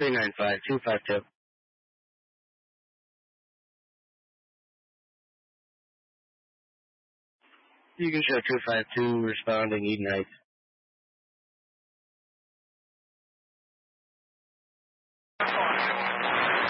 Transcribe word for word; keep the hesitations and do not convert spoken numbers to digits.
three nine five two five two. You can show two five two responding Eden Heights.